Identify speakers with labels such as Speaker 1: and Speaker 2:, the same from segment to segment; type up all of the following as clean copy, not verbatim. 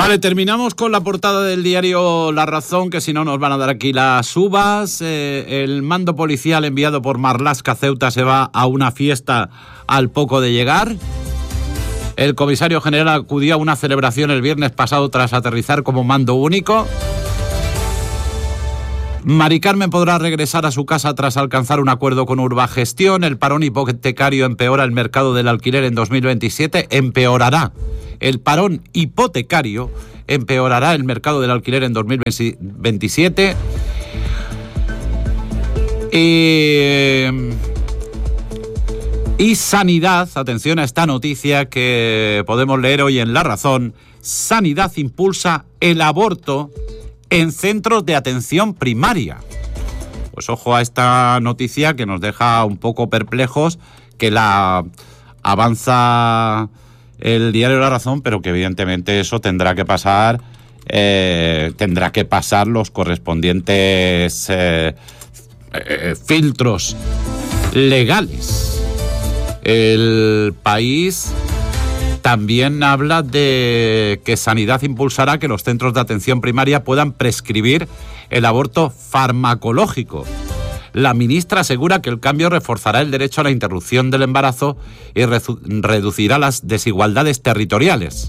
Speaker 1: Vale, terminamos con la portada del diario La Razón, que si no nos van a dar aquí las uvas. El mando policial enviado por Marlaska Ceuta se va a una fiesta al poco de llegar. El comisario general acudió a una celebración el viernes pasado tras aterrizar como mando único. Mari Carmen podrá regresar a su casa tras alcanzar un acuerdo con Urbagestión. El parón hipotecario empeora el mercado del alquiler en 2027. Empeorará. El parón hipotecario empeorará el mercado del alquiler en 2027. Y Sanidad, atención a esta noticia que podemos leer hoy en La Razón. Sanidad impulsa el aborto en centros de atención primaria. Pues ojo a esta noticia que nos deja un poco perplejos, que la avanza el diario La Razón, pero que evidentemente eso tendrá que pasar los correspondientes filtros legales. El País también habla de que Sanidad impulsará que los centros de atención primaria puedan prescribir el aborto farmacológico. La ministra asegura que el cambio reforzará el derecho a la interrupción del embarazo y reducirá las desigualdades territoriales.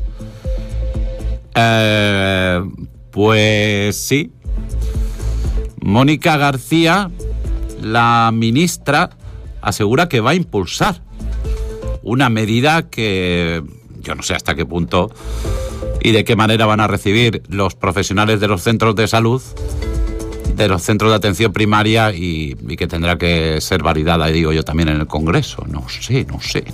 Speaker 1: Pues sí. Mónica García, la ministra, asegura que va a impulsar una medida que yo no sé hasta qué punto y de qué manera van a recibir los profesionales de los centros de salud, de los centros de atención primaria y que tendrá que ser validada, digo yo, también en el Congreso. No sé.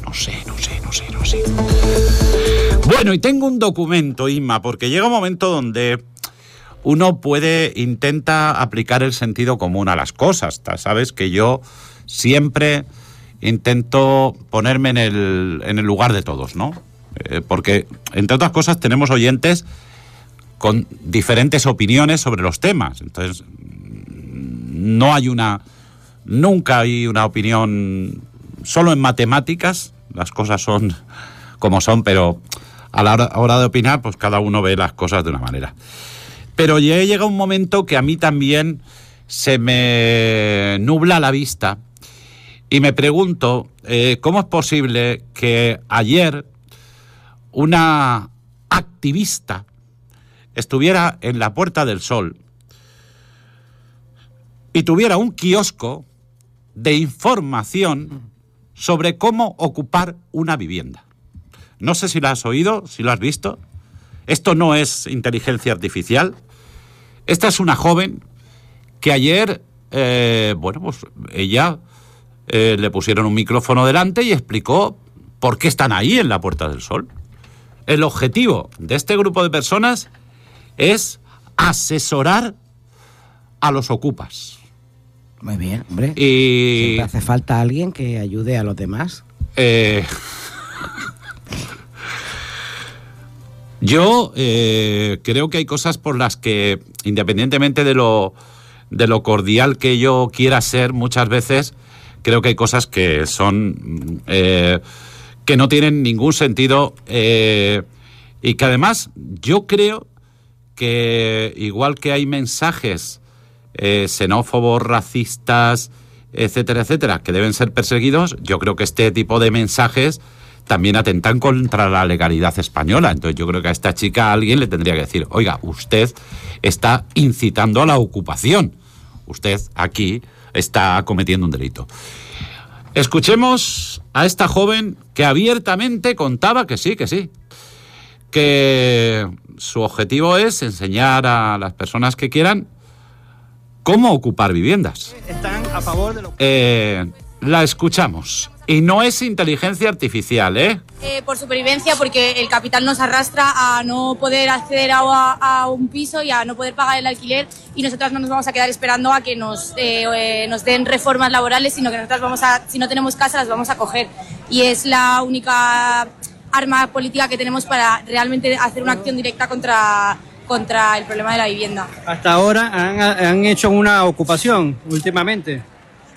Speaker 1: Bueno, y tengo un documento, Inma, porque llega un momento donde uno intenta aplicar el sentido común a las cosas. Sabes que yo siempre intento ponerme en el lugar de todos, ¿no? Porque, entre otras cosas, tenemos oyentes con diferentes opiniones sobre los temas. Entonces, nunca hay una opinión solo en matemáticas. Las cosas son como son, pero a la hora de opinar, pues cada uno ve las cosas de una manera. Pero ya llega un momento que a mí también se me nubla la vista y me pregunto cómo es posible que ayer una activista estuviera en la Puerta del Sol y tuviera un kiosco de información sobre cómo ocupar una vivienda. No sé si lo has oído, si lo has visto. Esto no es inteligencia artificial. Esta es una joven que ayer, pues ella le pusieron un micrófono delante y explicó por qué están ahí en la Puerta del Sol. El objetivo de este grupo de personas es asesorar a los ocupas.
Speaker 2: Muy bien, hombre.
Speaker 1: Y
Speaker 2: siempre hace falta alguien que ayude a los demás.
Speaker 1: Yo creo que hay cosas por las que, independientemente de lo cordial que yo quiera ser, muchas veces creo que hay cosas que son que no tienen ningún sentido y que además yo creo que igual que hay mensajes xenófobos, racistas, etcétera, etcétera, que deben ser perseguidos, yo creo que este tipo de mensajes también atentan contra la legalidad española. Entonces yo creo que a esta chica alguien le tendría que decir: oiga, usted está incitando a la ocupación, usted aquí está cometiendo un delito. Escuchemos a esta joven que abiertamente contaba que sí, que su objetivo es enseñar a las personas que quieran cómo ocupar viviendas.
Speaker 3: Están a favor de lo
Speaker 1: La escuchamos. Y no es inteligencia artificial,
Speaker 4: por supervivencia, porque el capital nos arrastra a no poder acceder a un piso y a no poder pagar el alquiler, y nosotras no nos vamos a quedar esperando a que nos den reformas laborales, sino que nosotras si no tenemos casa, las vamos a coger. Y es la única arma política que tenemos para realmente hacer una acción directa contra el problema de la vivienda.
Speaker 3: Hasta ahora han hecho una ocupación últimamente.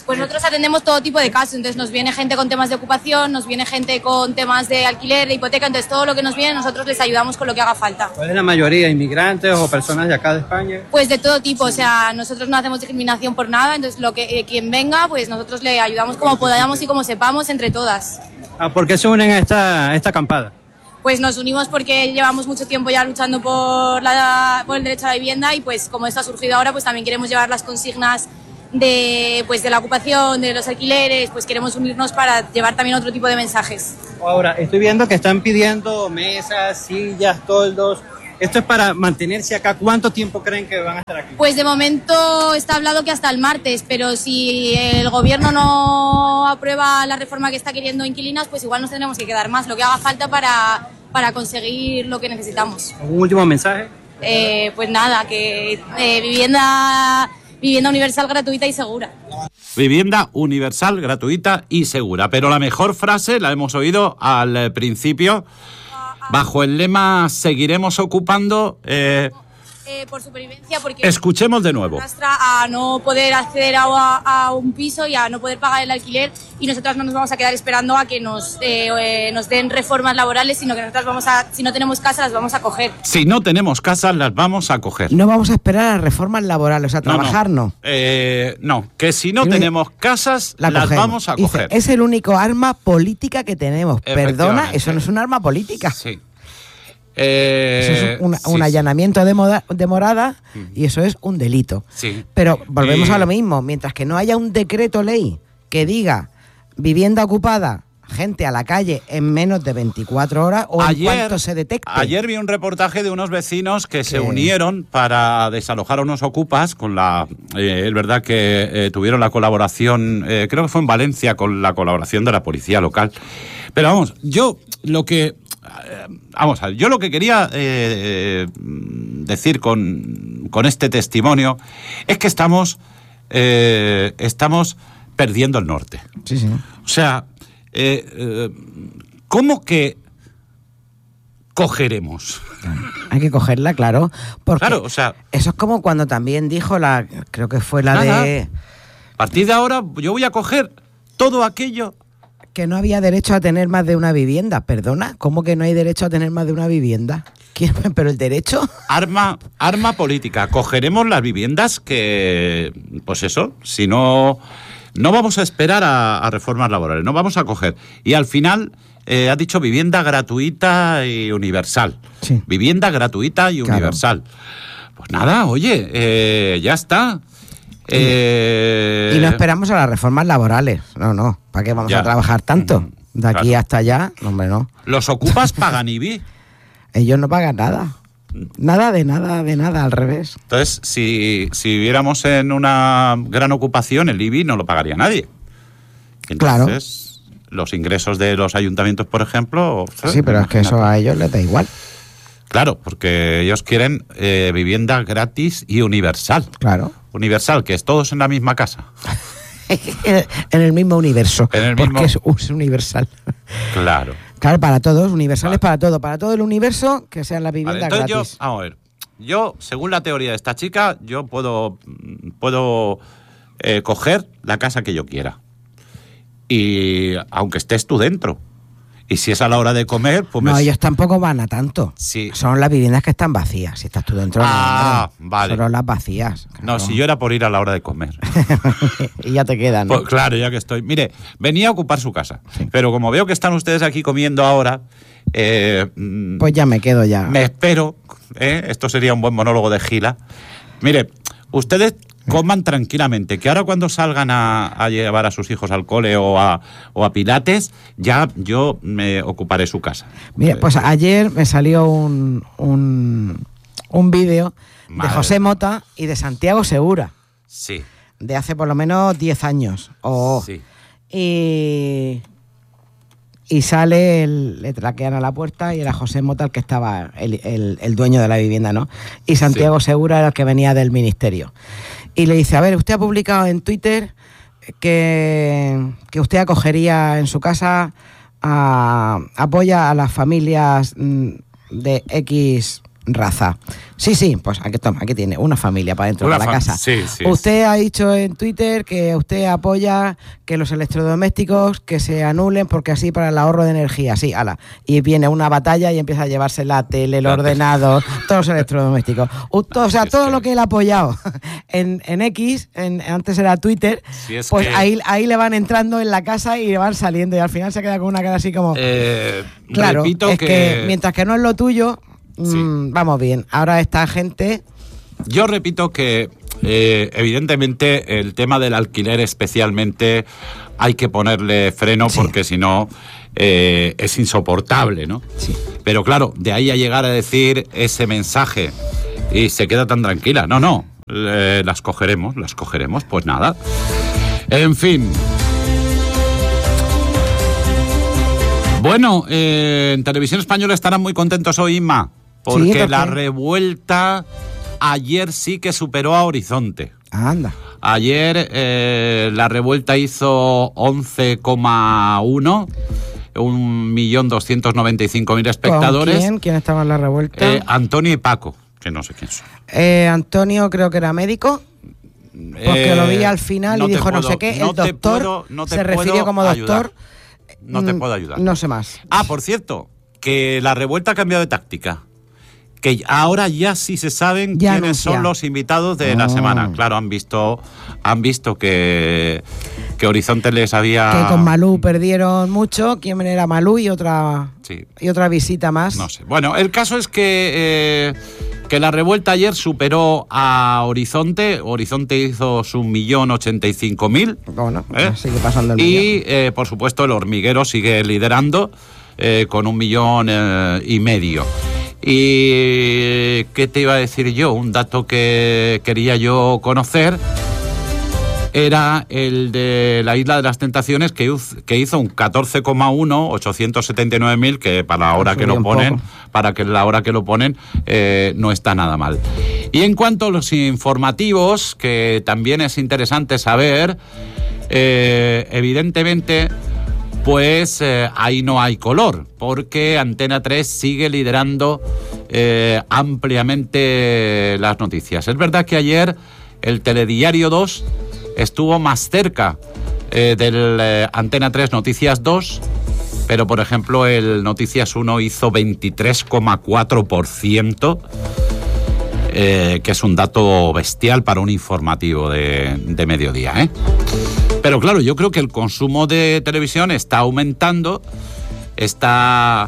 Speaker 4: Pues nosotros atendemos todo tipo de casos, entonces nos viene gente con temas de ocupación, nos viene gente con temas de alquiler, de hipoteca, entonces todo lo que nos viene nosotros les ayudamos con lo que haga falta.
Speaker 3: ¿Cuál es la mayoría? ¿Inmigrantes o personas de acá de España?
Speaker 4: Pues de todo tipo, o sea, nosotros no hacemos discriminación por nada, entonces quien venga, pues nosotros le ayudamos como podamos y como sepamos entre todas.
Speaker 3: ¿Por qué se unen a esta acampada?
Speaker 4: Pues nos unimos porque llevamos mucho tiempo ya luchando por el derecho a la vivienda y pues como esto ha surgido ahora, pues también queremos llevar las consignas de la ocupación, de los alquileres, pues queremos unirnos para llevar también otro tipo de mensajes.
Speaker 3: Ahora, estoy viendo que están pidiendo mesas, sillas, toldos. ¿Esto es para mantenerse acá? ¿Cuánto tiempo creen que van a estar aquí?
Speaker 4: Pues de momento está hablado que hasta el martes, pero si el gobierno no aprueba la reforma que está queriendo inquilinas, pues igual nos tendremos que quedar más, lo que haga falta para conseguir lo que necesitamos.
Speaker 3: ¿Un último mensaje?
Speaker 4: Pues nada, que vivienda universal, gratuita y segura.
Speaker 1: Vivienda universal, gratuita y segura. Pero la mejor frase la hemos oído al principio, bajo el lema "seguiremos ocupando".
Speaker 4: Por supervivencia, porque
Speaker 1: Escuchemos de nuevo.
Speaker 4: Arrastra a no poder acceder a un piso y a no poder pagar el alquiler, y nosotras no nos vamos a quedar esperando a que nos den reformas laborales, sino que nosotras si no tenemos casa, las vamos a coger.
Speaker 1: Si no tenemos casa, las vamos a coger.
Speaker 2: No vamos a esperar a reformas laborales, o sea, trabajar no.
Speaker 1: No, que si no tenemos casas, las
Speaker 2: cogemos.
Speaker 1: vamos a coger.
Speaker 2: Dice, es el único arma política que tenemos. Perdona, eso no es un arma política.
Speaker 1: Sí.
Speaker 2: Eso es un allanamiento de morada y eso es un delito.
Speaker 1: Sí.
Speaker 2: Pero volvemos a lo mismo. Mientras que no haya un decreto ley que diga vivienda ocupada, gente a la calle en menos de 24 horas o en cuanto se detecte.
Speaker 1: Ayer vi un reportaje de unos vecinos que se unieron para desalojar a unos ocupas con es verdad que tuvieron la colaboración, creo que fue en Valencia, con la colaboración de la policía local. Pero vamos, yo lo que quería decir con este testimonio es que estamos perdiendo el norte.
Speaker 2: Sí, sí.
Speaker 1: O sea, ¿cómo que cogeremos?
Speaker 2: Hay que cogerla, claro. Porque
Speaker 1: Claro, o sea,
Speaker 2: eso es como cuando también dijo creo que fue la
Speaker 1: nada.
Speaker 2: de
Speaker 1: A partir de ahora yo voy a coger todo aquello.
Speaker 2: que no había derecho a tener más de una vivienda. Perdona, ¿cómo que no hay derecho a tener más de una vivienda? ¿Pero el derecho?
Speaker 1: Arma política. Cogeremos las viviendas que, pues eso, si no vamos a esperar a reformas laborales, no vamos a coger. Y al final ha dicho vivienda gratuita y universal.
Speaker 2: Sí.
Speaker 1: Vivienda gratuita y universal. Pues nada, oye, ya está.
Speaker 2: Y no esperamos a las reformas laborales. No. ¿Para qué vamos a trabajar tanto? De aquí hasta allá, hombre, no.
Speaker 1: Los ocupas pagan IBI.
Speaker 2: Ellos no pagan nada. Nada, al revés.
Speaker 1: Entonces, si viviéramos en una gran ocupación, el IBI no lo pagaría nadie. Entonces, los ingresos de los ayuntamientos, por ejemplo...
Speaker 2: Sí, pero es que eso a ellos les da igual.
Speaker 1: Claro, porque ellos quieren vivienda gratis y universal.
Speaker 2: Claro.
Speaker 1: Universal, que es todos en la misma casa.
Speaker 2: En el mismo universo. Porque es universal.
Speaker 1: Claro.
Speaker 2: Claro, para todos, universales para todo. Para todo el universo, que sean las viviendas gratis.
Speaker 1: Vamos a ver. Yo, según la teoría de esta chica, yo puedo coger la casa que yo quiera. Y aunque estés tú dentro. Y si es a la hora de comer, pues...
Speaker 2: No, ellos tampoco van a tanto.
Speaker 1: Sí.
Speaker 2: Son las viviendas que están vacías. Si estás tú dentro,
Speaker 1: vale.
Speaker 2: Son las vacías. Claro.
Speaker 1: No, si yo era por ir a la hora de comer.
Speaker 2: Y ya te quedan, ¿no?
Speaker 1: Pues claro, ya que estoy. Mire, venía a ocupar su casa. Sí. Pero como veo que están ustedes aquí comiendo ahora...
Speaker 2: pues ya me quedo ya.
Speaker 1: Me espero. Esto sería un buen monólogo de Gila. Mire, ustedes... coman tranquilamente, que ahora cuando salgan a llevar a sus hijos al cole o a Pilates, ya yo me ocuparé su casa.
Speaker 2: Mira, pues ayer me salió un vídeo de José Mota y de Santiago Segura.
Speaker 1: Sí.
Speaker 2: De hace por lo menos 10 años.
Speaker 1: Sí.
Speaker 2: Y sale, le traquean a la puerta y era José Mota el que estaba, el dueño de la vivienda, ¿no? Y Santiago Segura era el que venía del ministerio. Y le dice, a ver, usted ha publicado en Twitter que usted acogería en su casa, apoya a las familias de X raza. Sí, pues aquí tiene una familia para dentro de la casa.
Speaker 1: Sí,
Speaker 2: usted ha dicho en Twitter que usted apoya que los electrodomésticos que se anulen porque así para el ahorro de energía. Sí, ala. Y viene una batalla y empieza a llevarse la tele, el ordenador, todos los electrodomésticos. Todo lo que él ha apoyado en X, antes era Twitter, pues ahí le van entrando en la casa y le van saliendo y al final se queda con una cara así como... claro,
Speaker 1: repito
Speaker 2: es que mientras que no es lo tuyo... Sí. Vamos bien, ahora esta gente...
Speaker 1: Yo repito que evidentemente el tema del alquiler especialmente hay que ponerle freno porque si no es insoportable, ¿no? Sí. Pero claro, de ahí a llegar a decir ese mensaje y se queda tan tranquila. No, las cogeremos, pues nada. En fin... Bueno, en Televisión Española estarán muy contentos hoy, Inma, porque La Revuelta ayer sí que superó a Horizonte.
Speaker 2: Anda.
Speaker 1: Ayer La Revuelta hizo 11,1, 1.295.000 espectadores.
Speaker 2: ¿Con quién estaba en La Revuelta?
Speaker 1: Antonio y Paco, que no sé quién son.
Speaker 2: Antonio creo que era médico. Porque lo vi al final y dijo no sé qué. El doctor se refirió como doctor.
Speaker 1: No te puedo ayudar.
Speaker 2: No sé más.
Speaker 1: Por cierto, que La Revuelta ha cambiado de táctica. Que ahora ya sí se saben quiénes son los invitados de la semana. Claro, han visto que Horizonte les había...
Speaker 2: Que con Malú perdieron mucho. ¿Quién era Malú y otra visita más?
Speaker 1: No sé. Bueno, el caso es que La Revuelta ayer superó a Horizonte. Horizonte hizo su 1.085.000.
Speaker 2: Bueno, sigue pasando el millón.
Speaker 1: Y, por supuesto, El Hormiguero sigue liderando con 1,5 millones. Y ¿qué te iba a decir yo? Un dato que quería yo conocer era el de la Isla de las Tentaciones, que hizo un 14,1, 879.000, que para la hora que lo ponen, no está nada mal. Y en cuanto a los informativos, que también es interesante saber, evidentemente, pues ahí no hay color, porque Antena 3 sigue liderando ampliamente las noticias. Es verdad que ayer el Telediario 2 estuvo más cerca del Antena 3 Noticias 2, pero por ejemplo el Noticias 1 hizo 23,4%, que es un dato bestial para un informativo de mediodía, ¿eh? Pero claro, yo creo que el consumo de televisión está aumentando, está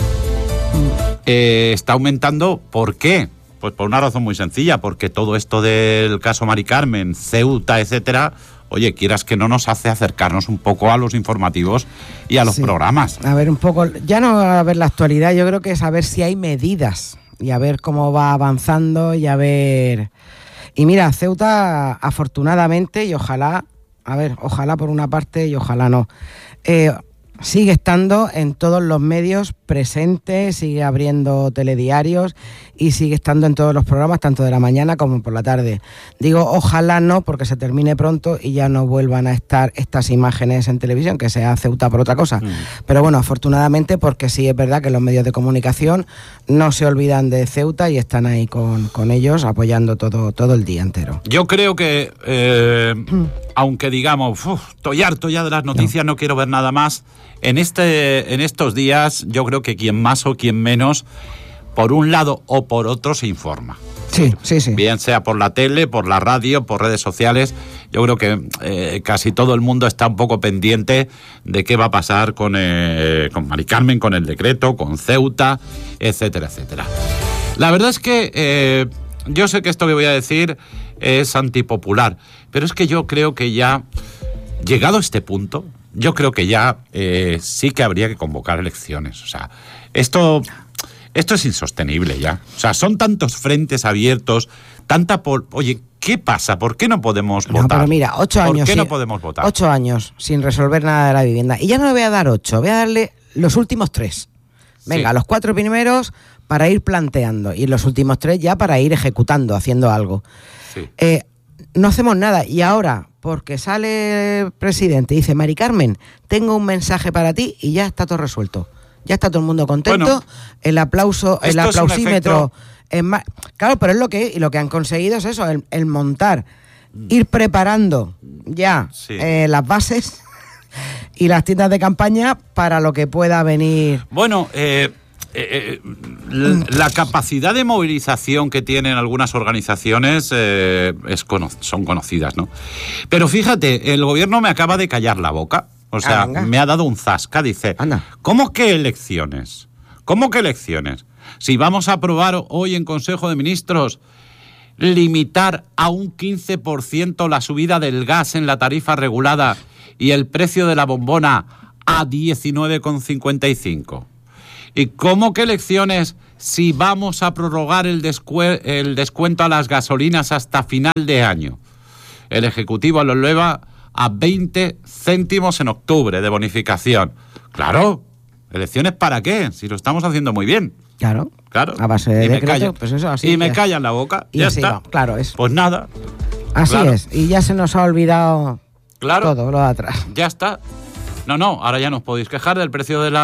Speaker 1: aumentando. ¿Por qué? Pues por una razón muy sencilla, porque todo esto del caso Mari Carmen, Ceuta, etcétera, oye, quieras que no, nos hace acercarnos un poco a los informativos y a los programas.
Speaker 2: A ver un poco, ya no a ver la actualidad, yo creo que es a ver si hay medidas y a ver cómo va avanzando y a ver... Y mira, Ceuta, afortunadamente, y ojalá por una parte y ojalá no, sigue estando en todos los medios presente, sigue abriendo telediarios y sigue estando en todos los programas, tanto de la mañana como por la tarde. Digo ojalá no, porque se termine pronto y ya no vuelvan a estar estas imágenes en televisión, que sea Ceuta por otra cosa. Pero bueno, afortunadamente, porque sí es verdad que los medios de comunicación no se olvidan de Ceuta y están ahí con ellos apoyando todo el día entero.
Speaker 1: Yo creo que, aunque digamos, estoy harto ya de las noticias, no quiero ver nada más, en estos días yo creo que quien más o quien menos, por un lado o por otro, se informa.
Speaker 2: Sí.
Speaker 1: Bien sea por la tele, por la radio, por redes sociales. Yo creo que casi todo el mundo está un poco pendiente de qué va a pasar con Mari Carmen, con el decreto, con Ceuta, etcétera, etcétera. La verdad es que yo sé que esto que voy a decir es antipopular, pero es que yo creo que ya, llegado a este punto, yo creo que ya sí que habría que convocar elecciones. O sea, esto es insostenible ya. O sea, son tantos frentes abiertos, Oye, ¿qué pasa? ¿Por qué no podemos votar?
Speaker 2: Pero mira, 8 años.
Speaker 1: ¿Por qué no podemos votar?
Speaker 2: 8 años sin resolver nada de la vivienda. Y ya no le voy a dar 8, voy a darle los últimos 3. Venga, sí. Los 4 primeros para ir planteando y los últimos 3 ya para ir ejecutando, haciendo algo.
Speaker 1: Sí.
Speaker 2: No hacemos nada y ahora, porque sale el presidente y dice, Mari Carmen, tengo un mensaje para ti y ya está todo resuelto. ya está todo el mundo contento,
Speaker 1: Bueno,
Speaker 2: el aplausímetro
Speaker 1: es un efecto...
Speaker 2: es más... Claro, pero es lo que han conseguido es eso, el montar, ir preparando ya las bases y las tiendas de campaña para lo que pueda venir.
Speaker 1: Bueno, la capacidad de movilización que tienen algunas organizaciones son conocidas, ¿no? Pero fíjate, el gobierno me acaba de callar la boca. O sea, me ha dado un zasca. Dice, ¿cómo que elecciones? ¿Cómo que elecciones? Si vamos a aprobar hoy en Consejo de Ministros limitar a un 15% la subida del gas en la tarifa regulada y el precio de la bombona a 19,55. ¿Y cómo que elecciones si vamos a prorrogar el descuento a las gasolinas hasta final de año? El Ejecutivo lo eleva a 20 céntimos en octubre de bonificación. Claro, ¿elecciones para qué? Si lo estamos haciendo muy bien.
Speaker 2: Claro. A base de decreto, pues eso así.
Speaker 1: Y me callan la boca, y ya está.
Speaker 2: Va, claro, es.
Speaker 1: Pues nada.
Speaker 2: Así es, y ya se nos ha olvidado todo lo de atrás.
Speaker 1: Ya está. No, ahora ya no os podéis quejar del precio de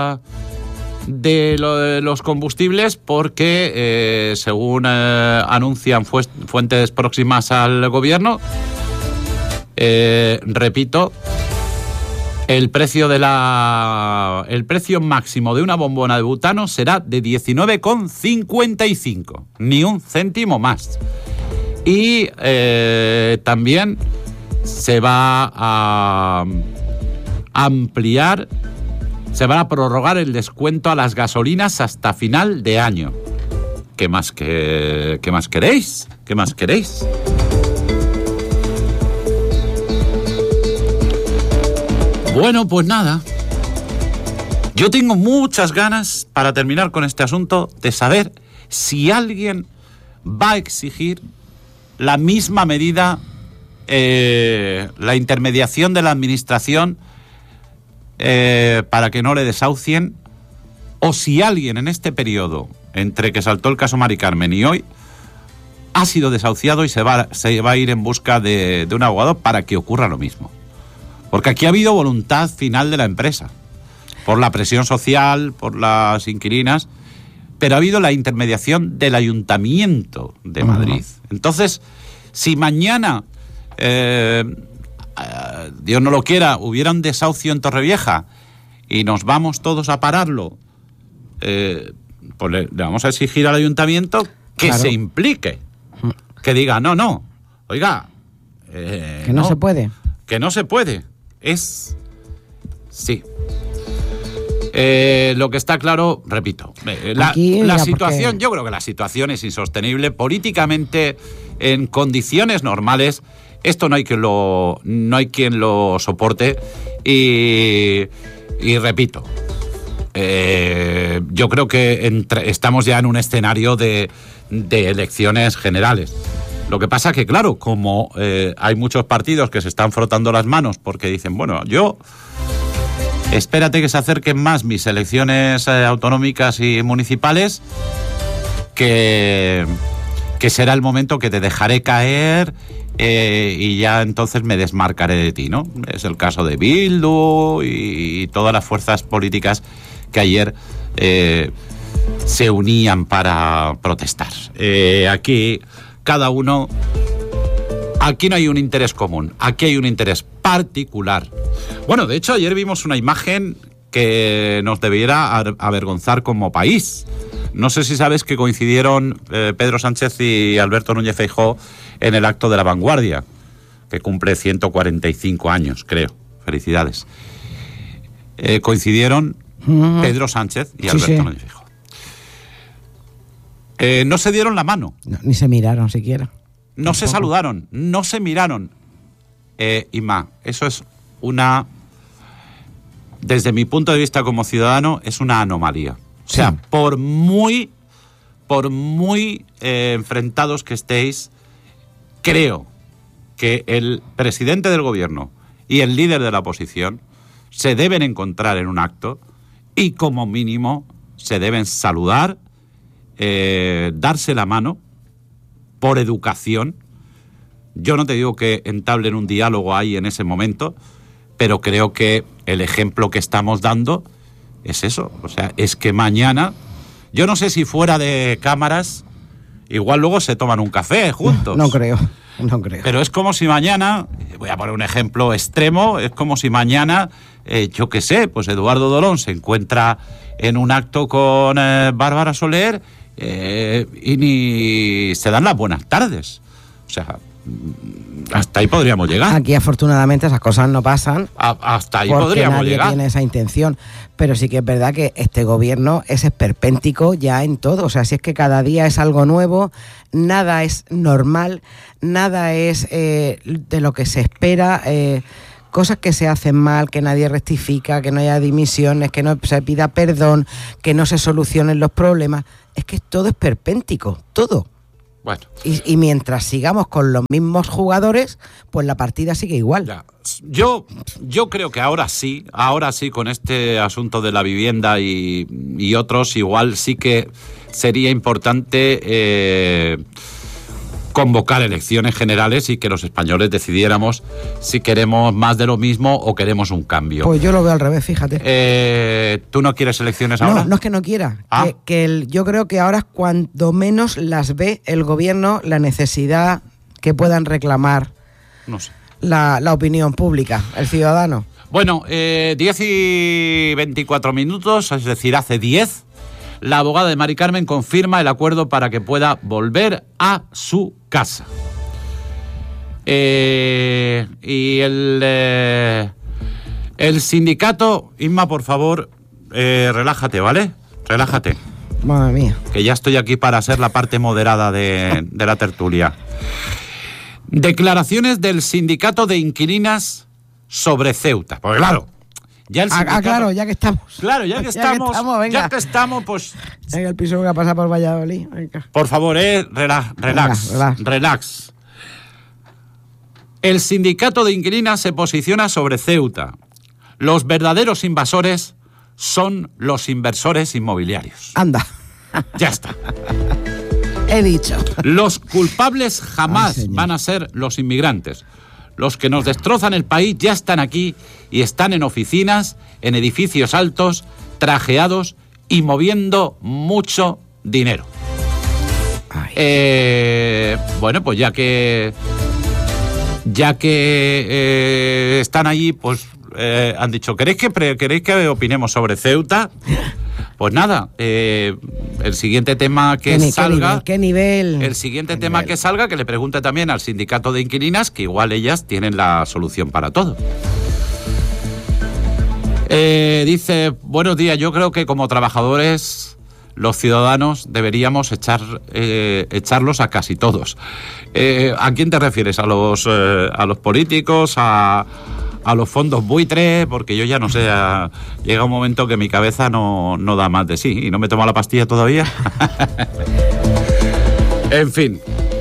Speaker 1: los combustibles porque, según anuncian fuentes próximas al gobierno, repito, el precio máximo de una bombona de butano será de 19,55, ni un céntimo más. Y también se va a ampliar, se va a prorrogar el descuento a las gasolinas hasta final de año. ¿Qué más queréis? ¿Qué más queréis? Bueno, pues nada. Yo tengo muchas ganas, para terminar con este asunto, de saber si alguien va a exigir la misma medida, la intermediación de la administración para que no le desahucien, o si alguien en este periodo, entre que saltó el caso Mari Carmen y hoy, ha sido desahuciado y se va a ir en busca de un abogado para que ocurra lo mismo. Porque aquí ha habido voluntad final de la empresa, por la presión social, por las inquilinas, pero ha habido la intermediación del Ayuntamiento de Madrid. Entonces, si mañana, Dios no lo quiera, hubiera un desahucio en Torrevieja y nos vamos todos a pararlo, pues le vamos a exigir al Ayuntamiento que se implique, que diga, no, oiga...
Speaker 2: que no se puede.
Speaker 1: Que no se puede. Sí. Lo que está claro, repito, la situación, porque... yo creo que la situación es insostenible políticamente. En condiciones normales, esto no hay quien lo soporte. Y repito, yo creo que estamos ya en un escenario de elecciones generales. Lo que pasa que, claro, como hay muchos partidos que se están frotando las manos porque dicen, bueno, espérate que se acerquen más mis elecciones autonómicas y municipales, que será el momento que te dejaré caer y ya entonces me desmarcaré de ti, ¿no? Es el caso de Bildu y todas las fuerzas políticas que ayer se unían para protestar. Aquí... cada uno, aquí no hay un interés común, aquí hay un interés particular. Bueno, de hecho, ayer vimos una imagen que nos debiera avergonzar como país. No sé si sabes que coincidieron Pedro Sánchez y Alberto Núñez Feijóo en el acto de La Vanguardia, que cumple 145 años, creo. Felicidades. Coincidieron Pedro Sánchez y Alberto Núñez Feijóo. No se dieron la mano.
Speaker 2: No, ni se miraron siquiera.
Speaker 1: No se saludaron, no se miraron. Inma, eso es desde mi punto de vista como ciudadano, es una anomalía. O sea, por muy enfrentados que estéis, creo que el presidente del gobierno y el líder de la oposición se deben encontrar en un acto y como mínimo se deben saludar, darse la mano por educación. Yo no te digo que entablen un diálogo ahí en ese momento, pero creo que el ejemplo que estamos dando es eso. O sea, es que mañana, yo no sé si fuera de cámaras, igual luego se toman un café juntos.
Speaker 2: No creo.
Speaker 1: Pero es como si mañana, voy a poner un ejemplo extremo, es como si mañana, yo qué sé, pues Eduardo Dolón se encuentra en un acto con Bárbara Soler y ni se dan las buenas tardes. O sea, hasta ahí podríamos llegar.
Speaker 2: Aquí afortunadamente esas cosas no pasan.
Speaker 1: Hasta ahí
Speaker 2: porque
Speaker 1: podríamos
Speaker 2: nadie
Speaker 1: llegar.
Speaker 2: tiene esa intención. Pero sí que es verdad que este gobierno es esperpéntico ya en todo. O sea, si es que cada día es algo nuevo, nada es normal, nada es de lo que se espera, cosas que se hacen mal, que nadie rectifica, que no haya dimisiones, que no se pida perdón, que no se solucionen los problemas. Es que todo es esperpéntico, todo.
Speaker 1: Bueno.
Speaker 2: Y mientras sigamos con los mismos jugadores, pues la partida sigue igual.
Speaker 1: Ya. Yo creo que ahora sí, con este asunto de la vivienda y otros, igual sí que sería importante convocar elecciones generales y que los españoles decidiéramos si queremos más de lo mismo o queremos un cambio.
Speaker 2: Pues yo lo veo al revés, fíjate.
Speaker 1: ¿Tú no quieres elecciones ahora?
Speaker 2: No es que no quiera.
Speaker 1: Ah.
Speaker 2: Yo creo que ahora es cuando menos las ve el gobierno, la necesidad que puedan reclamar
Speaker 1: No sé.
Speaker 2: la opinión pública, el ciudadano.
Speaker 1: Bueno, 10 y 24 minutos, es decir, hace 10, la abogada de Mari Carmen confirma el acuerdo para que pueda volver a su casa. Y el sindicato, Inma, por favor, relájate, ¿vale? Relájate.
Speaker 2: Madre mía.
Speaker 1: Que ya estoy aquí para ser la parte moderada de la tertulia. Declaraciones del sindicato de inquilinas sobre Ceuta. Pues claro, ya el sindicato...
Speaker 2: claro, ya que estamos.
Speaker 1: Claro, ya que estamos,
Speaker 2: venga.
Speaker 1: pues...
Speaker 2: Venga, el piso que pasa por Valladolid. Venga.
Speaker 1: Por favor, relax. El sindicato de inquilinas se posiciona sobre Ceuta. Los verdaderos invasores son los inversores inmobiliarios.
Speaker 2: Anda.
Speaker 1: Ya está.
Speaker 2: He dicho.
Speaker 1: Los culpables jamás van a ser los inmigrantes. Los que nos destrozan el país ya están aquí y están en oficinas, en edificios altos, trajeados y moviendo mucho dinero. Bueno, pues ya que están allí, pues han dicho, ¿queréis que opinemos sobre Ceuta? Pues nada, el siguiente tema que salga...
Speaker 2: ¿Qué nivel?
Speaker 1: El siguiente tema que salga, que le pregunte también al sindicato de inquilinas, que igual ellas tienen la solución para todo. Dice, buenos días, yo creo que como trabajadores, los ciudadanos deberíamos echarlos a casi todos. ¿A quién te refieres? ¿A los políticos? ¿A los fondos buitre? Porque yo ya no sé, llega un momento que mi cabeza no da más de sí y no me tomo la pastilla todavía. En fin,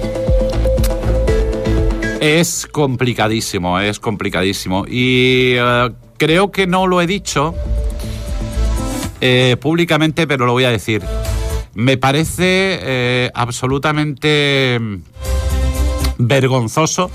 Speaker 1: es complicadísimo y creo que no lo he dicho públicamente, pero lo voy a decir. Me parece absolutamente vergonzoso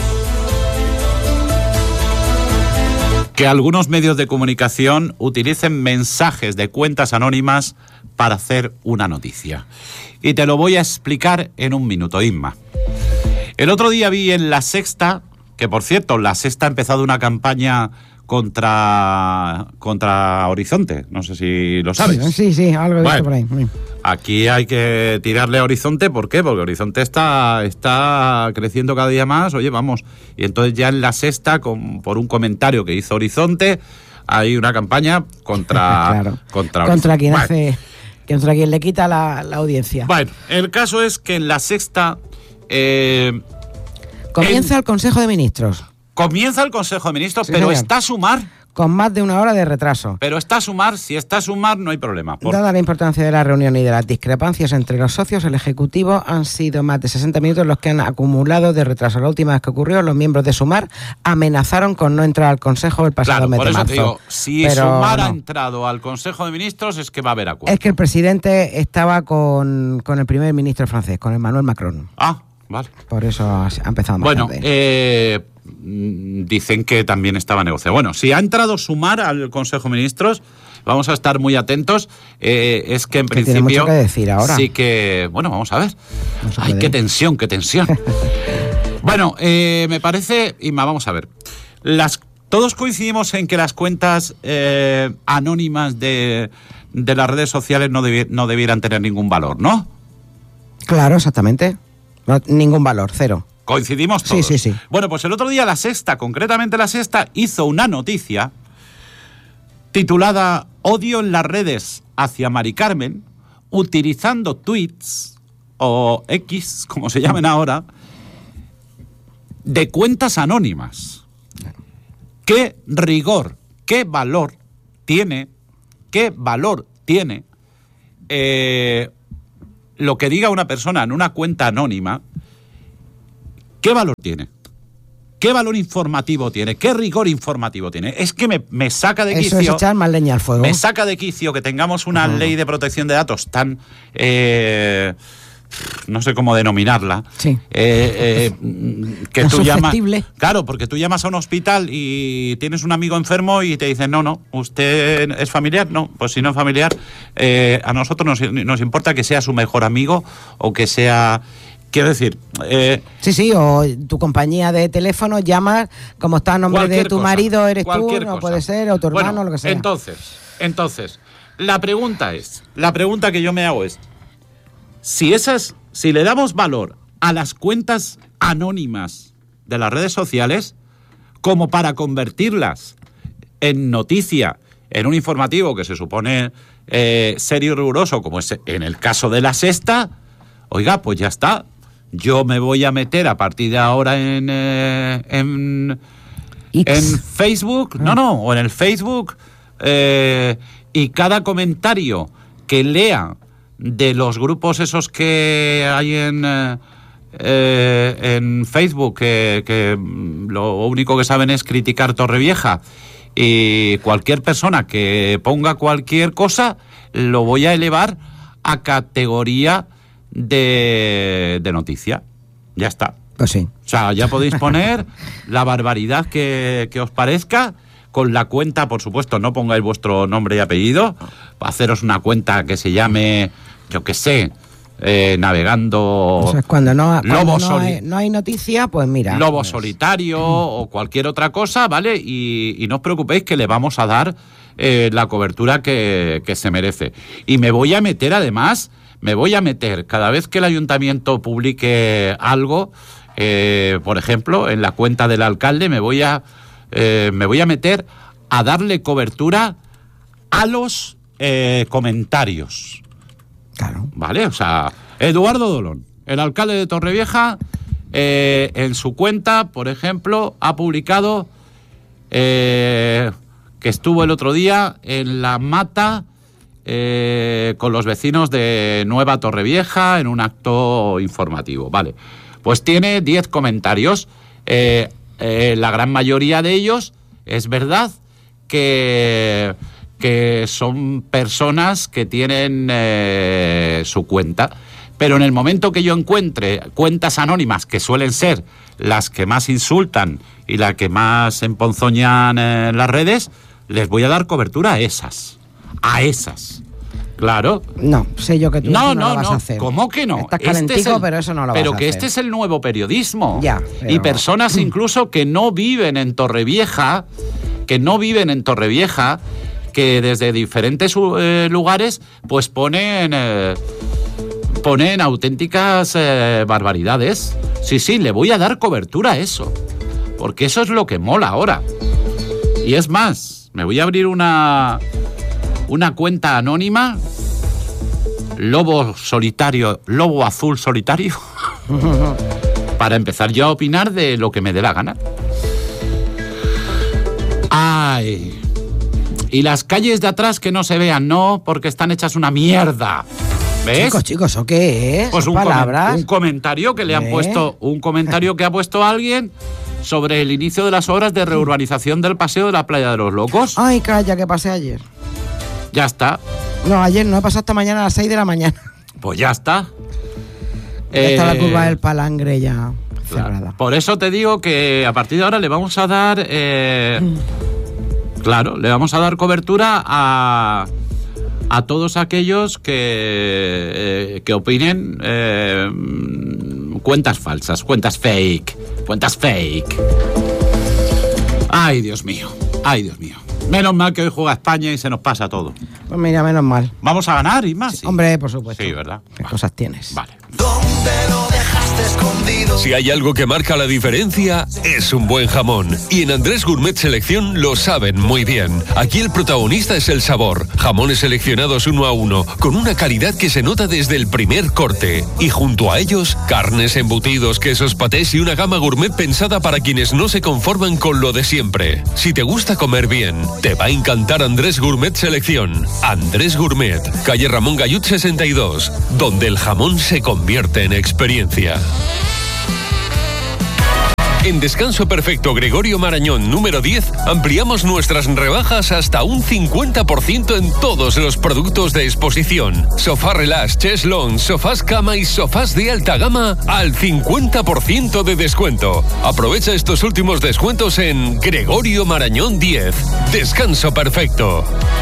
Speaker 1: que algunos medios de comunicación utilicen mensajes de cuentas anónimas para hacer una noticia. Y te lo voy a explicar en un minuto, Inma. El otro día vi en La Sexta, que por cierto, La Sexta ha empezado una campaña contra Horizonte, no sé si lo sabes.
Speaker 2: Sí, algo he visto por ahí.
Speaker 1: Aquí hay que tirarle a Horizonte, ¿por qué? Porque Horizonte está creciendo cada día más, oye, vamos. Y entonces ya en La Sexta, por un comentario que hizo Horizonte, hay una campaña contra
Speaker 2: contra quien hace, contra quien le quita la audiencia.
Speaker 1: Bueno, el caso es que en La Sexta
Speaker 2: comienza el Consejo de Ministros.
Speaker 1: Comienza el Consejo de Ministros, sí, pero señor. Está a Sumar.
Speaker 2: Con más de una hora de retraso.
Speaker 1: Pero está a Sumar, si está a Sumar no hay problema.
Speaker 2: Dada la importancia de la reunión y de las discrepancias entre los socios, el Ejecutivo han sido más de 60 minutos los que han acumulado de retraso. La última vez que ocurrió, los miembros de Sumar amenazaron con no entrar al Consejo el pasado mes de marzo. Por eso te digo,
Speaker 1: si Sumar ha entrado al Consejo de Ministros es que va a haber acuerdo.
Speaker 2: Es que el presidente estaba con el primer ministro francés, con Emmanuel Macron.
Speaker 1: Ah, vale.
Speaker 2: Por eso ha empezado más tarde.
Speaker 1: Dicen que también estaba negociado. Bueno, si ha entrado Sumar al Consejo de Ministros, vamos a estar muy atentos. Es que en
Speaker 2: que
Speaker 1: principio...
Speaker 2: tiene mucho que decir ahora.
Speaker 1: Sí que... Bueno, vamos a ver.
Speaker 2: No se
Speaker 1: Ay,
Speaker 2: puede.
Speaker 1: qué tensión, qué tensión. Bueno, me parece... Inma, vamos a ver. Todos coincidimos en que las cuentas anónimas de las redes sociales no debieran tener ningún valor, ¿no?
Speaker 2: Claro, exactamente. No, ningún valor, cero.
Speaker 1: Coincidimos todos.
Speaker 2: Sí, sí, sí.
Speaker 1: Bueno, pues el otro día La Sexta, concretamente La Sexta, hizo una noticia titulada Odio en las redes hacia Mari Carmen, utilizando tweets, o X, como se llamen ahora, de cuentas anónimas. ¿Qué rigor, qué valor tiene lo que diga una persona en una cuenta anónima? ¿Qué valor tiene? ¿Qué valor informativo tiene? ¿Qué rigor informativo tiene? Es que me saca de quicio...
Speaker 2: Eso es echar más leña al fuego.
Speaker 1: Me saca de quicio que tengamos una ley de protección de datos tan... no sé cómo denominarla.
Speaker 2: Sí.
Speaker 1: Que tú llamas... Claro, porque tú llamas a un hospital y tienes un amigo enfermo y te dicen, no, ¿usted es familiar? No, pues si no es familiar, a nosotros nos importa que sea su mejor amigo o que sea... Quiero decir...
Speaker 2: Sí, o tu compañía de teléfono llamas, como está a nombre de tu marido, eres tú, no puede ser, o tu hermano, lo que sea.
Speaker 1: Entonces, la pregunta que yo me hago es, si le damos valor a las cuentas anónimas de las redes sociales, como para convertirlas en noticia, en un informativo que se supone serio y riguroso, como es en el caso de La Sexta, oiga, pues ya está. Yo me voy a meter a partir de ahora en Facebook, o en el Facebook, y cada comentario que lea de los grupos esos que hay en Facebook, que lo único que saben es criticar Torrevieja, y cualquier persona que ponga cualquier cosa, lo voy a elevar a categoría de noticia. Ya está.
Speaker 2: Pues sí.
Speaker 1: O sea, ya podéis poner la barbaridad que os parezca. Con la cuenta, por supuesto, no pongáis vuestro nombre y apellido. Haceros una cuenta que se llame, yo qué sé, navegando...
Speaker 2: O sea, cuando no hay noticia, pues mira.
Speaker 1: Lobo solitario o cualquier otra cosa, ¿vale? Y no os preocupéis que le vamos a dar la cobertura que se merece. Y me voy a meter, además... cada vez que el ayuntamiento publique algo, por ejemplo, en la cuenta del alcalde, me voy a meter a darle cobertura a los comentarios.
Speaker 2: Claro.
Speaker 1: ¿Vale? O sea, Eduardo Dolón, el alcalde de Torrevieja, en su cuenta, por ejemplo, ha publicado que estuvo el otro día en La Mata, con los vecinos de Nueva Torrevieja en un acto informativo. Vale, pues tiene 10 comentarios. La gran mayoría de ellos es verdad que son personas que tienen su cuenta, pero en el momento que yo encuentre cuentas anónimas, que suelen ser las que más insultan y las que más emponzoñan en las redes, les voy a dar cobertura a esas. Claro.
Speaker 2: No, sé yo que tú no lo vas a hacer.
Speaker 1: ¿Cómo que no?
Speaker 2: Estás calentico, pero eso no lo vas a hacer.
Speaker 1: Pero que este es el nuevo periodismo.
Speaker 2: Ya, pero...
Speaker 1: Y personas incluso que no viven en Torrevieja, que desde diferentes lugares, pues ponen auténticas barbaridades. Sí, le voy a dar cobertura a eso. Porque eso es lo que mola ahora. Y es más, me voy a abrir una cuenta anónima, lobo azul solitario, para empezar yo a opinar de lo que me dé la gana. ¡Ay! Y las calles de atrás que no se vean, no, porque están hechas una mierda. ¿Ves?
Speaker 2: Chicos, ¿o qué es?
Speaker 1: Pues un comentario que le han puesto, un comentario que ha puesto alguien sobre el inicio de las obras de reurbanización del paseo de la Playa de los Locos.
Speaker 2: Ay, calla, que pasé ayer.
Speaker 1: Ya está.
Speaker 2: No, ayer no, he pasado hasta mañana a las 6 de la mañana.
Speaker 1: Pues ya está.
Speaker 2: Ya está la curva del Palangre ya cerrada.
Speaker 1: Por eso te digo que a partir de ahora le vamos a dar Claro, le vamos a dar cobertura a todos aquellos que opinen cuentas falsas, cuentas fake. Ay, Dios mío. Menos mal que hoy juega España y se nos pasa todo.
Speaker 2: Pues mira, menos mal.
Speaker 1: ¿Vamos a ganar y más?
Speaker 2: Sí. Hombre, por supuesto.
Speaker 1: Sí, ¿verdad?
Speaker 2: ¿Qué cosas tienes?
Speaker 1: Vale.
Speaker 5: ¿Dónde lo dejaste escondido?
Speaker 6: Si hay algo que marca la diferencia, es un buen jamón. Y en Andrés Gourmet Selección lo saben muy bien. Aquí el protagonista es el sabor. Jamones seleccionados 1 a 1, con una calidad que se nota desde el primer corte. Y junto a ellos, carnes, embutidos, quesos, patés y una gama gourmet pensada para quienes no se conforman con lo de siempre. Si te gusta comer bien, te va a encantar Andrés Gourmet Selección. Andrés Gourmet, calle Ramón Gallut 62, donde el jamón se convierte en experiencia. En Descanso Perfecto Gregorio Marañón número 10 ampliamos nuestras rebajas hasta un 50% en todos los productos de exposición. Sofá relax, chest lounge, sofás cama y sofás de alta gama al 50% de descuento. Aprovecha estos últimos descuentos en Gregorio Marañón 10. Descanso Perfecto.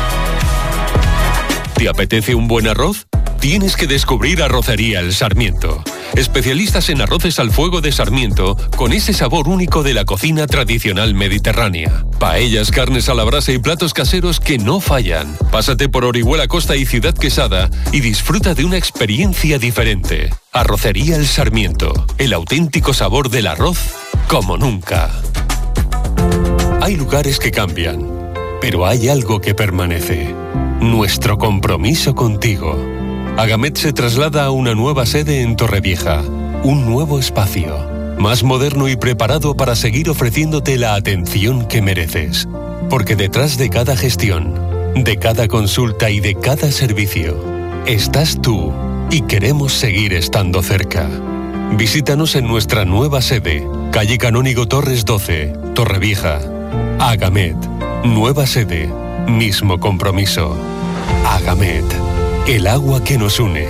Speaker 6: ¿Te apetece un buen arroz? Tienes que descubrir Arrocería El Sarmiento. Especialistas en arroces al fuego de Sarmiento, con ese sabor único de la cocina tradicional mediterránea. Paellas, carnes a la brasa y platos caseros que no fallan. Pásate por Orihuela Costa y Ciudad Quesada y disfruta de una experiencia diferente. Arrocería El Sarmiento, el auténtico sabor del arroz como nunca. Hay lugares que cambian, pero hay algo que permanece. Nuestro compromiso contigo. Agamet se traslada a una nueva sede en Torrevieja, un nuevo espacio, más moderno y preparado para seguir ofreciéndote la atención que mereces. Porque detrás de cada gestión, de cada consulta y de cada servicio, estás tú y queremos seguir estando cerca. Visítanos en nuestra nueva sede, calle Canónigo Torres 12, Torrevieja. Agamet, nueva sede, mismo compromiso. Agamet. El agua que nos une.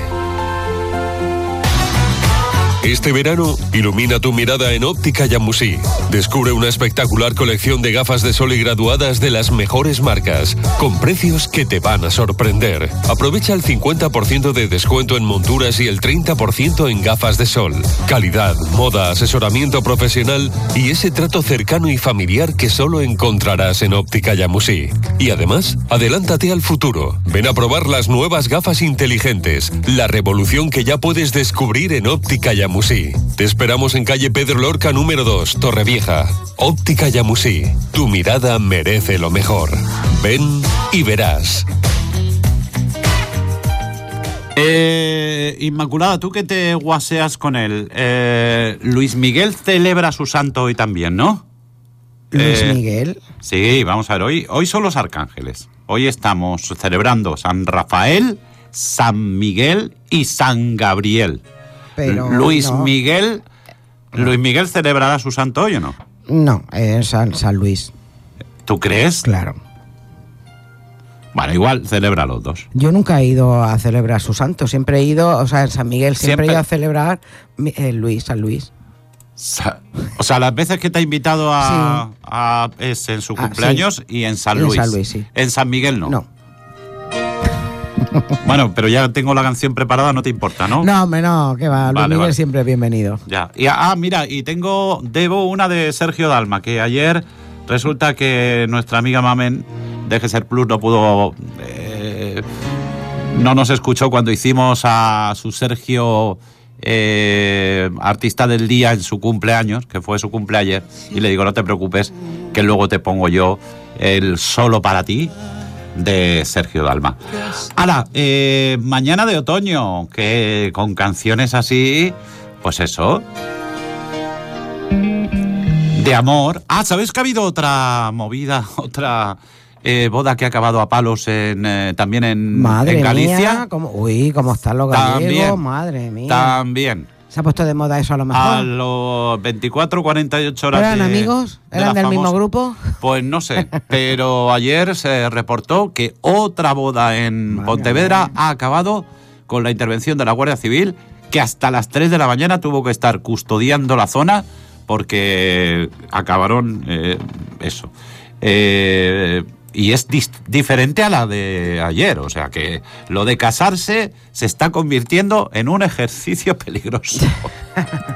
Speaker 6: Este verano, ilumina tu mirada en Óptica Yamusí. Descubre una espectacular colección de gafas de sol y graduadas de las mejores marcas, con precios que te van a sorprender. Aprovecha el 50% de descuento en monturas y el 30% en gafas de sol. Calidad, moda, asesoramiento profesional y ese trato cercano y familiar que solo encontrarás en Óptica Yamusí. Y además, adelántate al futuro. Ven a probar las nuevas gafas inteligentes, la revolución que ya puedes descubrir en Óptica Yamusí. Te esperamos en calle Pedro Lorca número 2, Torrevieja. Óptica Yamusí. Tu mirada merece lo mejor. Ven y verás.
Speaker 1: Inmaculada, tú que te guaseas con él, Luis Miguel celebra su santo hoy también, ¿no?
Speaker 2: Luis Miguel.
Speaker 1: Sí, vamos a ver, hoy son los arcángeles. Hoy estamos celebrando San Rafael, San Miguel y San Gabriel.
Speaker 2: Pero
Speaker 1: Luis
Speaker 2: no.
Speaker 1: Miguel celebrará su santo hoy, ¿o no?
Speaker 2: No, es San Luis.
Speaker 1: ¿Tú crees?
Speaker 2: Claro.
Speaker 1: Bueno, igual celebra los dos.
Speaker 2: Yo nunca he ido a celebrar su santo, siempre he ido, o sea, en San Miguel siempre he ido a celebrar San Luis.
Speaker 1: O sea, las veces que te ha invitado es en su cumpleaños, sí. Y en San Luis.
Speaker 2: En San Luis, sí.
Speaker 1: En San Miguel no.
Speaker 2: No.
Speaker 1: Bueno, pero ya tengo la canción preparada, no te importa, ¿no?
Speaker 2: No, hombre, no, que va, Luis Miguel siempre es bienvenido.
Speaker 1: Ya. Y, mira, y debo una de Sergio Dalma, que ayer resulta que nuestra amiga Mamen de GESER Plus no pudo, no nos escuchó cuando hicimos a su Sergio artista del día en su cumpleaños, que fue su cumpleaños, y le digo, no te preocupes, que luego te pongo yo el Solo para ti de Sergio Dalma. Ahora, mañana de otoño, que con canciones así, pues eso, de amor. ¿Sabes que ha habido otra movida, otra boda que ha acabado a palos también en Galicia?
Speaker 2: Mía, cómo están los gallegos, madre mía.
Speaker 1: También.
Speaker 2: ¿Se ha puesto de moda eso a lo mejor?
Speaker 1: A los 24, 48 horas.
Speaker 2: ¿Eran amigos? ¿Eran del mismo grupo?
Speaker 1: Pues no sé, pero ayer se reportó que otra boda en Pontevedra ha acabado con la intervención de la Guardia Civil, que hasta las 3 de la mañana tuvo que estar custodiando la zona porque acabaron y es diferente a la de ayer. O sea que lo de casarse se está convirtiendo en un ejercicio peligroso.